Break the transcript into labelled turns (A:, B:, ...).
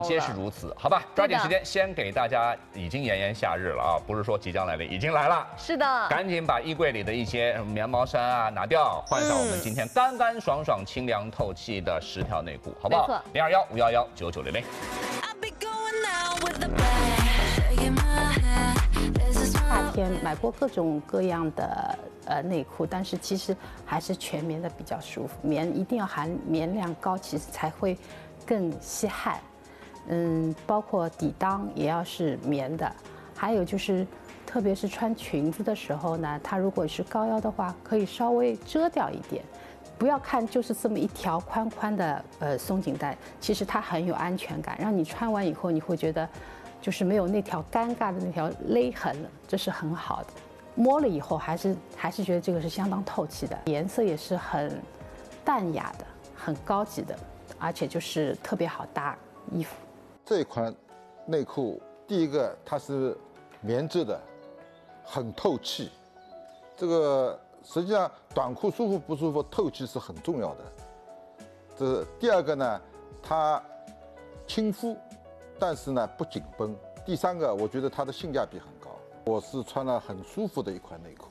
A: 皆是如此，好吧，抓紧时间，先给大家已经炎炎夏日了啊，不是说即将来临，已经来了。
B: 是的，
A: 赶紧把衣柜里的一些棉毛衫啊拿掉，换上我们今天干干爽爽、清凉透气的10条内裤，好不好？0215119900。
C: 夏天买过各种各样的内裤，但是其实还是全棉的比较舒服，棉一定要含棉量高，其实才会更吸汗。包括底裆也要是棉的，还有就是，特别是穿裙子的时候呢，它如果是高腰的话，可以稍微遮掉一点，不要看就是这么一条宽宽的松紧带，其实它很有安全感，让你穿完以后你会觉得，就是没有那条尴尬的那条勒痕了，这是很好的。摸了以后还是觉得这个是相当透气的，颜色也是很淡雅的，很高级的，而且就是特别好搭衣服。
D: 这款内裤，第一个它是棉质的，很透气。这个实际上短裤舒服不舒服，透气是很重要的。这是第二个呢，它亲肤，但是呢不紧绷。第三个，我觉得它的性价比很高。我是穿了很舒服的一款内裤。